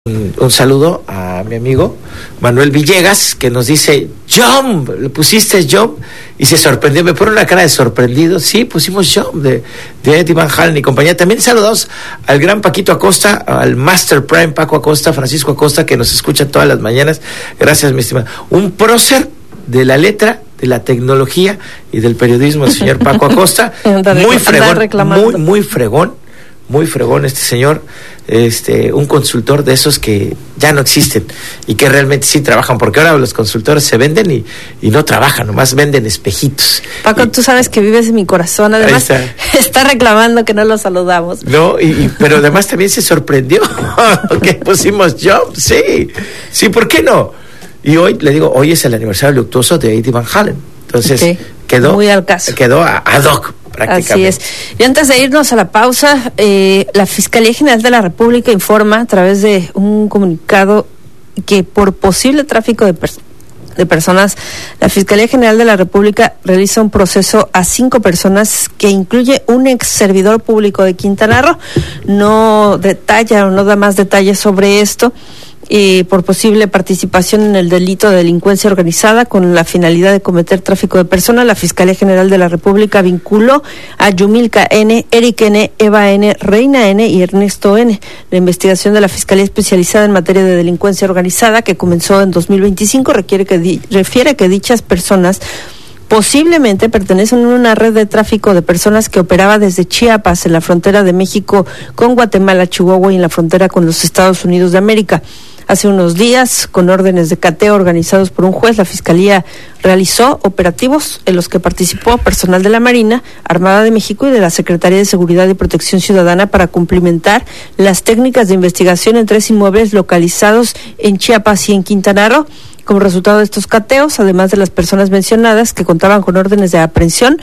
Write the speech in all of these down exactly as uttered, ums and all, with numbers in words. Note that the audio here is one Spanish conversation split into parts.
Un, un saludo a mi amigo Manuel Villegas, que nos dice Jump, le pusiste Jump, y se sorprendió, me pone una cara de sorprendido. Sí, pusimos Jump de, de Eddie Van Halen y compañía. También saludos al gran Paquito Acosta, al Master Prime Paco Acosta, Francisco Acosta, que nos escucha todas las mañanas. Gracias, mi estimado. Un prócer de la letra, de la tecnología y del periodismo, el señor Paco Acosta. Muy fregón, muy, muy fregón. Muy fregón este señor, este, un consultor de esos que ya no existen y que realmente sí trabajan, porque ahora los consultores se venden y, y no trabajan, nomás venden espejitos. Paco, y, tú sabes que vives en mi corazón, además está. está reclamando que no lo saludamos. No, y, y pero además también se sorprendió que pusimos Jump, sí, sí, ¿por qué no? Y hoy, le digo, hoy es el aniversario luctuoso de Eddie Van Halen, entonces okay. quedó, muy al caso. quedó ad hoc. Así es. Y antes de irnos a la pausa, eh, la Fiscalía General de la República informa a través de un comunicado que por posible tráfico de, pers- de personas, la Fiscalía General de la República realiza un proceso a cinco personas que incluye un ex servidor público de Quintana Roo. No detalla o no da más detalles sobre esto. Eh, por posible participación en el delito de delincuencia organizada con la finalidad de cometer tráfico de personas, la Fiscalía General de la República vinculó a Yumilka N., Eric N., Eva N., Reina N. y Ernesto N. La investigación de la Fiscalía Especializada en Materia de Delincuencia Organizada, que comenzó en dos mil veinticinco, requiere que di- refiere que dichas personas posiblemente pertenecen a una red de tráfico de personas que operaba desde Chiapas, en la frontera de México con Guatemala, Chihuahua y en la frontera con los Estados Unidos de América. Hace unos días, con órdenes de cateo organizados por un juez, la Fiscalía realizó operativos en los que participó personal de la Marina, Armada de México y de la Secretaría de Seguridad y Protección Ciudadana para cumplimentar las técnicas de investigación en tres inmuebles localizados en Chiapas y en Quintana Roo. Como resultado de estos cateos, además de las personas mencionadas que contaban con órdenes de aprehensión,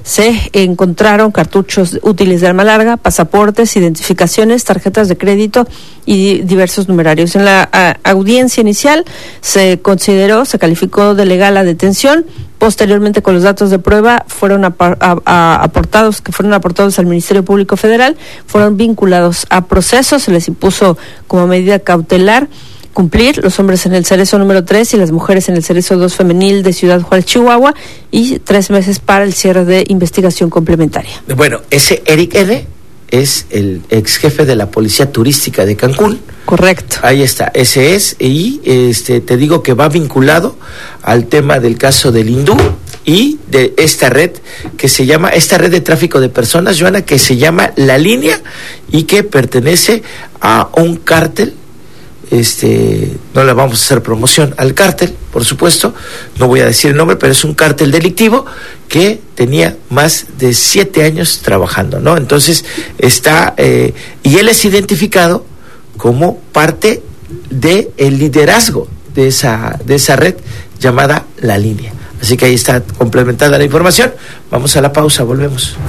se encontraron cartuchos útiles de arma larga, pasaportes, identificaciones, tarjetas de crédito y diversos numerarios. En la a, audiencia inicial se consideró, se calificó de legal la detención. Posteriormente, con los datos de prueba fueron apar, a, a, aportados, que fueron aportados al Ministerio Público Federal, fueron vinculados a procesos, se les impuso como medida cautelar cumplir, los hombres en el cerezo número tres y las mujeres en el cerezo dos femenil de Ciudad Juárez, Chihuahua, y tres meses para el cierre de investigación complementaria. Bueno, ese Eric N. es el ex jefe de la Policía Turística de Cancún. Correcto. Ahí está, ese es, y este te digo que va vinculado al tema del caso del hindú y de esta red que se llama, esta red de tráfico de personas, Joana, que se llama La Línea y que pertenece a un cártel. Este, no le vamos a hacer promoción al cártel, por supuesto, no voy a decir el nombre, pero es un cártel delictivo que tenía más de siete años trabajando, ¿no? Entonces está, eh, y él es identificado como parte de el liderazgo de esa, de esa red llamada La Línea. Así que ahí está complementada la información. Vamos a la pausa, volvemos.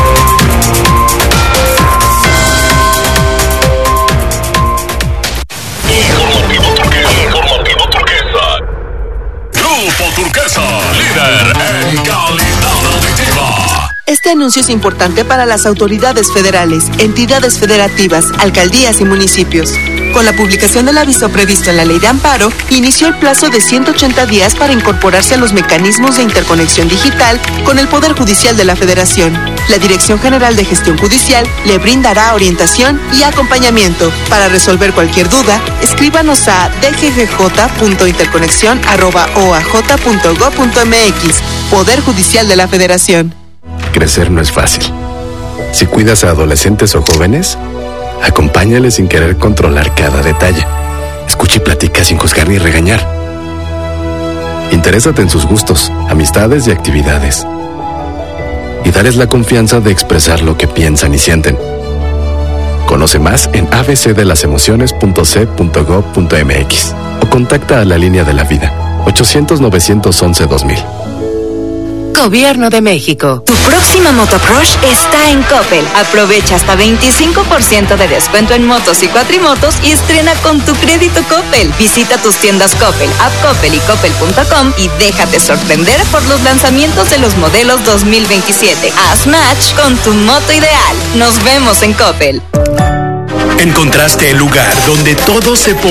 Líder en calidad auditiva. Este anuncio es importante para las autoridades federales, entidades federativas, alcaldías y municipios. Con la publicación del aviso previsto en la Ley de Amparo, inició el plazo de ciento ochenta días para incorporarse a los mecanismos de interconexión digital con el Poder Judicial de la Federación. La Dirección General de Gestión Judicial le brindará orientación y acompañamiento. Para resolver cualquier duda, escríbanos a d g g j punto interconexión arroba o a j punto gob punto m x. Poder Judicial de la Federación. Crecer no es fácil. Si cuidas a adolescentes o jóvenes, acompáñales sin querer controlar cada detalle. Escucha y platica sin juzgar ni regañar. Interésate en sus gustos, amistades y actividades. Y dales la confianza de expresar lo que piensan y sienten. Conoce más en a b c de las emociones punto c punto gob punto m x o contacta a la Línea de la Vida ochocientos novecientos once dos mil. Gobierno de México. Tu próxima motocrush está en Coppel. Aprovecha hasta veinticinco por ciento de descuento en motos y cuatrimotos y estrena con tu crédito Coppel. Visita tus tiendas Coppel, App Coppel y Coppel punto com y déjate sorprender por los lanzamientos de los modelos dos mil veintisiete. Haz match con tu moto ideal. Nos vemos en Coppel. Encontraste el lugar donde todo se